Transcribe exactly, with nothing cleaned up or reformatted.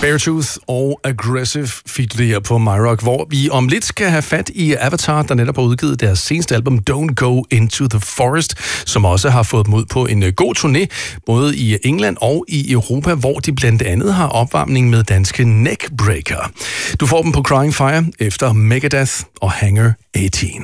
Beartooth og Aggressive featured her på MyRock, hvor vi om lidt skal have fat i Avatar, der netop har udgivet deres seneste album Don't Go Into the Forest, som også har fået dem ud på en god turné, både i England og i Europa, hvor de blandt andet har opvarmning med danske Neckbreaker. Du får dem på Crying Fire efter Megadeth og Hangar atten.